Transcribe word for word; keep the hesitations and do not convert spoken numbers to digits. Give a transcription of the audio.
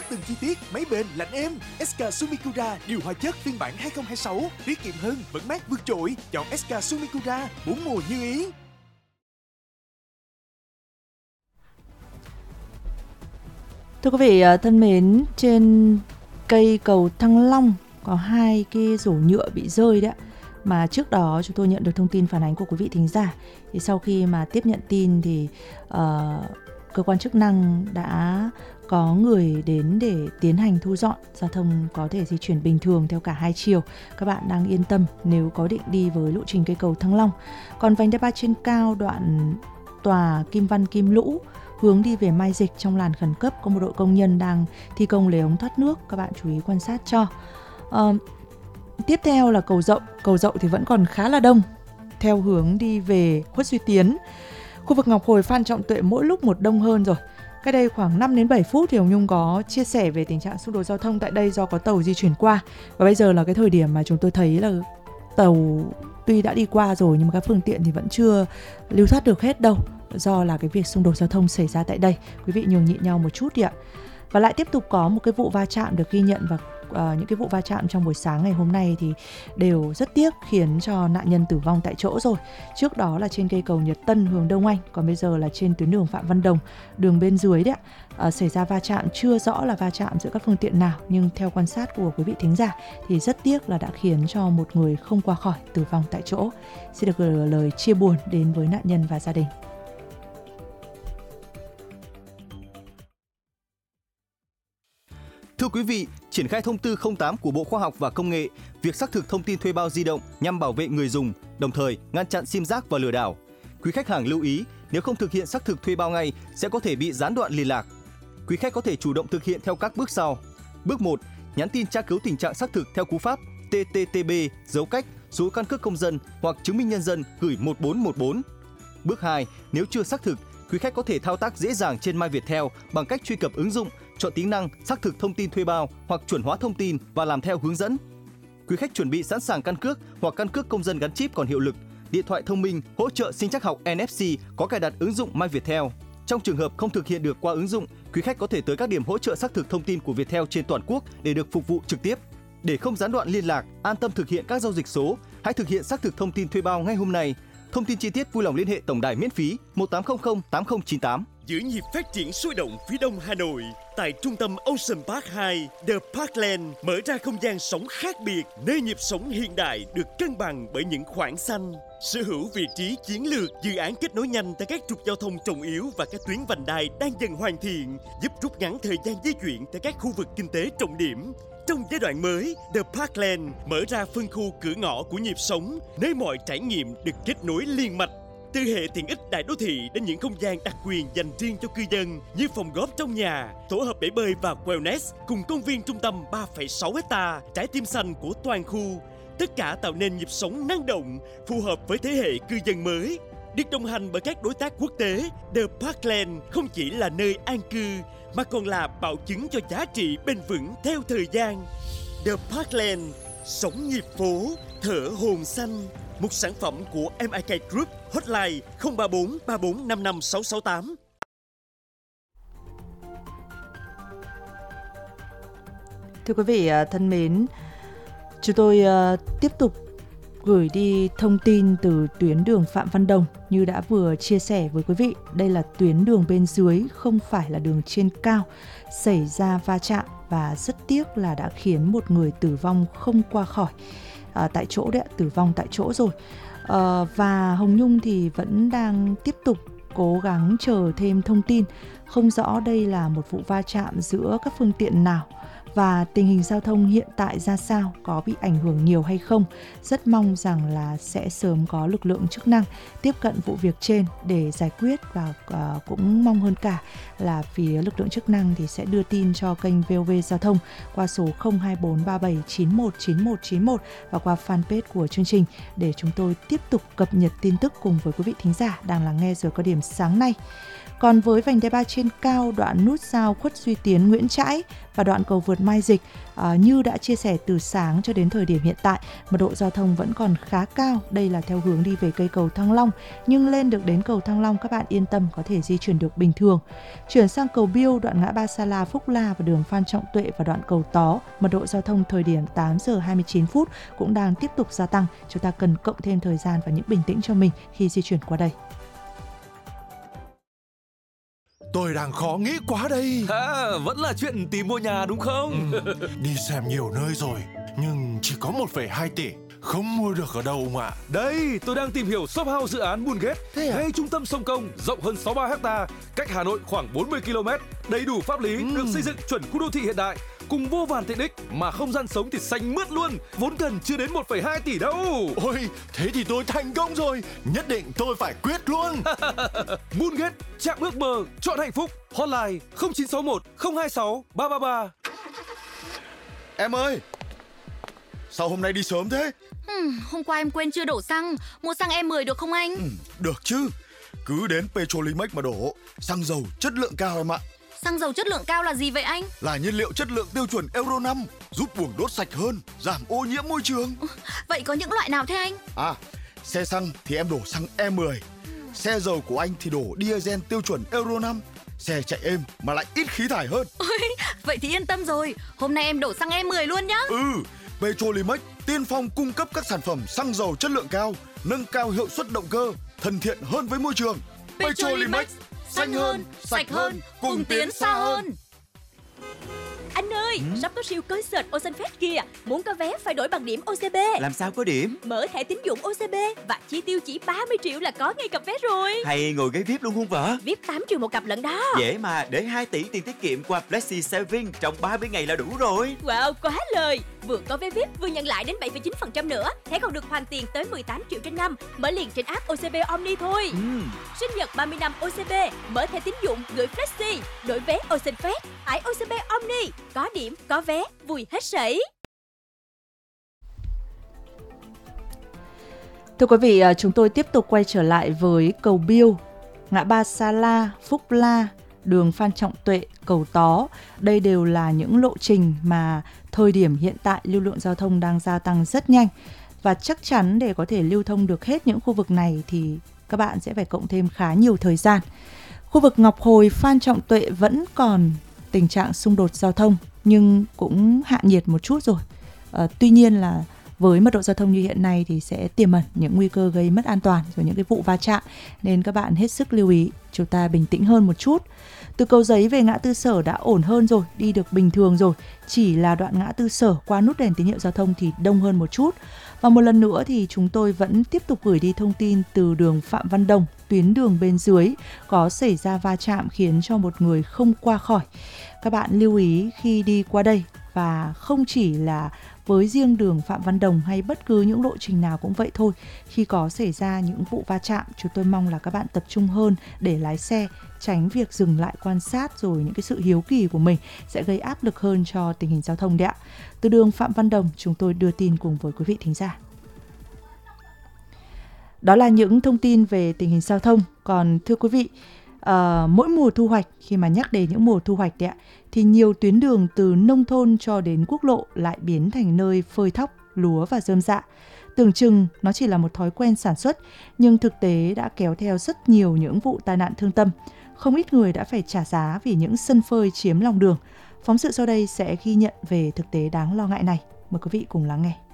từng chi tiết, máy bền, lạnh êm. ét ca Sumikura điều hòa chất phiên bản hai không hai sáu, tiết kiệm hơn, vẫn mát vượt trội. Chọn ét ca Sumikura, bốn mùa như ý. Thưa quý vị thân mến, trên cây cầu Thăng Long có hai cái rổ nhựa bị rơi đấy ạ. Mà trước đó chúng tôi nhận được thông tin phản ánh của quý vị thính giả. Thì sau khi mà tiếp nhận tin thì uh, cơ quan chức năng đã có người đến để tiến hành thu dọn, giao thông có thể di chuyển bình thường theo cả hai chiều. Các bạn đang yên tâm nếu có định đi với lộ trình cây cầu Thăng Long. Còn vành đai ba trên cao đoạn tòa Kim Văn Kim Lũ hướng đi về Mai Dịch trong làn khẩn cấp có một đội công nhân đang thi công lề ống thoát nước, các bạn chú ý quan sát cho. Uh, tiếp theo là cầu Dậu. Cầu Dậu thì vẫn còn khá là đông theo hướng đi về Khuất Duy Tiến. Khu vực Ngọc Hồi, Phan Trọng Tuệ mỗi lúc một đông hơn rồi. Cách đây khoảng năm đến bảy phút thì Hồng Nhung có chia sẻ về tình trạng xung đột giao thông tại đây do có tàu di chuyển qua. Và bây giờ là cái thời điểm mà chúng tôi thấy là tàu tuy đã đi qua rồi nhưng mà các phương tiện thì vẫn chưa lưu thoát được hết đâu, do là cái việc xung đột giao thông xảy ra tại đây. Quý vị nhường nhịn nhau một chút đi ạ. Và lại tiếp tục có một cái vụ va chạm được ghi nhận, và uh, những cái vụ va chạm trong buổi sáng ngày hôm nay thì đều rất tiếc, khiến cho nạn nhân tử vong tại chỗ rồi. Trước đó là trên cây cầu Nhật Tân hướng Đông Anh, còn bây giờ là trên tuyến đường Phạm Văn Đồng, đường bên dưới đấy ạ. Uh, xảy ra va chạm, chưa rõ là va chạm giữa các phương tiện nào, nhưng theo quan sát của quý vị thính giả thì rất tiếc là đã khiến cho một người không qua khỏi tử vong tại chỗ. Xin được gửi lời chia buồn đến với nạn nhân và gia đình. Thưa quý vị, triển khai thông tư không tám của Bộ Khoa học và Công nghệ, việc xác thực thông tin thuê bao di động nhằm bảo vệ người dùng, đồng thời ngăn chặn sim rác và lừa đảo. Quý khách hàng lưu ý, nếu không thực hiện xác thực thuê bao ngay sẽ có thể bị gián đoạn liên lạc. Quý khách có thể chủ động thực hiện theo các bước sau. Bước một, nhắn tin tra cứu tình trạng xác thực theo cú pháp T T T B dấu cách số căn cước công dân hoặc chứng minh nhân dân gửi một bốn một bốn. Bước hai, nếu chưa xác thực, quý khách có thể thao tác dễ dàng trên My Viettel bằng cách truy cập ứng dụng, chọn tính năng xác thực thông tin thuê bao hoặc chuẩn hóa thông tin và làm theo hướng dẫn. Quý khách chuẩn bị sẵn sàng căn cước hoặc căn cước công dân gắn chip còn hiệu lực, điện thoại thông minh hỗ trợ sinh trắc học N F C có cài đặt ứng dụng My Viettel. Trong trường hợp không thực hiện được qua ứng dụng, quý khách có thể tới các điểm hỗ trợ xác thực thông tin của Viettel trên toàn quốc để được phục vụ trực tiếp. Để không gián đoạn liên lạc, an tâm thực hiện các giao dịch số, hãy thực hiện xác thực thông tin thuê bao ngay hôm nay. Thông tin chi tiết vui lòng liên hệ tổng đài miễn phí một tám không không tám không chín tám. Giữa nhịp phát triển sôi động phía đông Hà Nội, tại trung tâm Ocean Park hai, The Parkland mở ra không gian sống khác biệt, nơi nhịp sống hiện đại được cân bằng bởi những khoảng xanh. Sở hữu vị trí chiến lược, dự án kết nối nhanh tại các trục giao thông trọng yếu và các tuyến vành đai đang dần hoàn thiện, giúp rút ngắn thời gian di chuyển tại các khu vực kinh tế trọng điểm. Trong giai đoạn mới, The Parkland mở ra phân khu cửa ngõ của nhịp sống, nơi mọi trải nghiệm được kết nối liên mạch. Từ hệ tiện ích đại đô thị đến những không gian đặc quyền dành riêng cho cư dân như phòng góp trong nhà, tổ hợp bể bơi và wellness cùng công viên trung tâm ba phẩy sáu héc-ta, trái tim xanh của toàn khu. Tất cả tạo nên nhịp sống năng động, phù hợp với thế hệ cư dân mới. Được đồng hành bởi các đối tác quốc tế, The Parkland không chỉ là nơi an cư mà còn là bảo chứng cho giá trị bền vững theo thời gian. The Parkland, sống nhịp phố, thở hồn xanh. Một sản phẩm của em i ca Group, hotline không ba bốn ba bốn năm năm sáu sáu tám. Thưa quý vị thân mến, chúng tôi tiếp tục gửi đi thông tin từ tuyến đường Phạm Văn Đồng. Như đã vừa chia sẻ với quý vị, đây là tuyến đường bên dưới, không phải là đường trên cao. Xảy ra va chạm và rất tiếc là đã khiến một người tử vong không qua khỏi à, tại chỗ đấy, tử vong tại chỗ rồi. À, và Hồng Nhung thì vẫn đang tiếp tục cố gắng chờ thêm thông tin. Không rõ đây là một vụ va chạm giữa các phương tiện nào và tình hình giao thông hiện tại ra sao, có bị ảnh hưởng nhiều hay không. Rất mong rằng là sẽ sớm có lực lượng chức năng tiếp cận vụ việc trên để giải quyết, và uh, cũng mong hơn cả là phía lực lượng chức năng thì sẽ đưa tin cho kênh vê o vê Giao thông qua số không hai bốn ba bảy chín một chín một chín một và qua fanpage của chương trình để chúng tôi tiếp tục cập nhật tin tức cùng với quý vị thính giả đang lắng nghe giờ cao điểm sáng nay. Còn với vành đai ba trên trên cao đoạn nút giao Khuất Duy Tiến Nguyễn Trãi và đoạn cầu vượt Mai Dịch. À, như đã chia sẻ từ sáng cho đến thời điểm hiện tại, mật độ giao thông vẫn còn khá cao. Đây là theo hướng đi về cây cầu Thăng Long, nhưng lên được đến cầu Thăng Long các bạn yên tâm có thể di chuyển được bình thường. Chuyển sang cầu Biêu, đoạn ngã ba Sa La Phúc La và đường Phan Trọng Tuệ và đoạn cầu Tó, mật độ giao thông thời điểm tám giờ hai mươi chín phút cũng đang tiếp tục gia tăng. Chúng ta cần cộng thêm thời gian và những bình tĩnh cho mình khi di chuyển qua đây. Tôi đang khó nghĩ quá đây. À, vẫn là chuyện tìm mua nhà đúng không? Ừ, đi xem nhiều nơi rồi, nhưng chỉ có một phẩy hai tỷ, không mua được ở đâu ông ạ. Đây, tôi đang tìm hiểu shop house dự án Moongate, à? ngay trung tâm sông Công, rộng hơn sáu mươi ba héc ta, cách Hà Nội khoảng bốn mươi ki lô mét, đầy đủ pháp lý, ừ. được xây dựng chuẩn khu đô thị hiện đại, cùng vô vàn tiện ích mà không gian sống thì xanh mướt luôn, vốn cần chưa đến một phẩy hai tỷ đâu. Ôi, thế thì tôi thành công rồi, nhất định tôi phải quyết luôn. Moongate, chạm ước mơ, chọn hạnh phúc. Hotline không chín sáu một không hai sáu ba ba ba. Em ơi, sao hôm nay đi sớm thế? Hmm, hôm qua em quên chưa đổ xăng, mua xăng E mười được không anh? Ừ, được chứ, cứ đến Petrolimex mà đổ, xăng dầu chất lượng cao em ạ. Xăng dầu chất lượng cao là gì vậy anh? Là nhiên liệu chất lượng tiêu chuẩn Euro năm, giúp buồng đốt sạch hơn, giảm ô nhiễm môi trường. Vậy có những loại nào thế anh? À, xe xăng thì em đổ xăng E mười, xe dầu của anh thì đổ diesel tiêu chuẩn Euro năm, xe chạy êm mà lại ít khí thải hơn. Ôi, vậy thì yên tâm rồi, hôm nay em đổ xăng E mười luôn nhá. Ừ, Petrolimex tiên phong cung cấp các sản phẩm xăng dầu chất lượng cao, nâng cao hiệu suất động cơ, thân thiện hơn với môi trường. Petrolimex, xanh hơn, sạch hơn, cùng tiến xa hơn. Anh ơi, ừ? sắp có siêu concert Ocean Fest kìa. Muốn có vé phải đổi bằng điểm ô xê bê. Làm sao có điểm? Mở thẻ tín dụng ô xê bê và chi tiêu chỉ ba mươi triệu là có ngay cặp vé rồi. Hay ngồi ghế vi ai pi luôn không vợ? vi ai pi tám triệu một cặp lận đó. Dễ mà, để hai tỷ tiền tiết kiệm qua Flexi Saving trong ba mươi ngày là đủ rồi. Wow, quá lời. Vừa có vé vi ai pi vừa nhận lại đến bảy phẩy chín phần trăm nữa. Thẻ còn được hoàn tiền tới mười tám triệu trên năm. Mở liền trên app ô xê bê Omni thôi. ừ. Sinh nhật ba mươi năm ô xê bê, mở thẻ tín dụng gửi Flexi, đổi vé Ocean Fest, tải ô xê bê Omni. Có điểm, có vé, vui hết sảy. Thưa quý vị, chúng tôi tiếp tục quay trở lại với cầu Biêu, ngã ba Sa La, Phúc La, đường Phan Trọng Tuệ, cầu Tó. Đây đều là những lộ trình mà thời điểm hiện tại lưu lượng giao thông đang gia tăng rất nhanh. Và chắc chắn để có thể lưu thông được hết những khu vực này thì các bạn sẽ phải cộng thêm khá nhiều thời gian. Khu vực Ngọc Hồi, Phan Trọng Tuệ vẫn còn tình trạng xung đột giao thông nhưng cũng hạ nhiệt một chút rồi. À, tuy nhiên là với mật độ giao thông như hiện nay thì sẽ tiềm ẩn những nguy cơ gây mất an toàn rồi những cái vụ va chạm, nên các bạn hết sức lưu ý, chúng ta bình tĩnh hơn một chút. Từ Cầu Giấy về ngã tư Sở đã ổn hơn rồi, đi được bình thường rồi, chỉ là đoạn ngã tư Sở qua nút đèn tín hiệu giao thông thì đông hơn một chút. Và một lần nữa thì chúng tôi vẫn tiếp tục gửi đi thông tin từ đường Phạm Văn Đồng, tuyến đường bên dưới có xảy ra va chạm khiến cho một người không qua khỏi. Các bạn lưu ý khi đi qua đây, và không chỉ là với riêng đường Phạm Văn Đồng hay bất cứ những lộ trình nào cũng vậy thôi. Khi có xảy ra những vụ va chạm, chúng tôi mong là các bạn tập trung hơn để lái xe, tránh việc dừng lại quan sát rồi những cái sự hiếu kỳ của mình sẽ gây áp lực hơn cho tình hình giao thông đấy ạ. Từ đường Phạm Văn Đồng, chúng tôi đưa tin cùng với quý vị thính giả. Đó là những thông tin về tình hình giao thông. Còn thưa quý vị, uh, mỗi mùa thu hoạch, khi mà nhắc đến những mùa thu hoạch đấy ạ, thì nhiều tuyến đường từ nông thôn cho đến quốc lộ lại biến thành nơi phơi thóc lúa và rơm rạ. Tưởng chừng nó chỉ là một thói quen sản xuất, nhưng thực tế đã kéo theo rất nhiều những vụ tai nạn thương tâm. Không ít người đã phải trả giá vì những sân phơi chiếm lòng đường. Phóng sự sau đây sẽ ghi nhận về thực tế đáng lo ngại này. Mời quý vị cùng lắng nghe.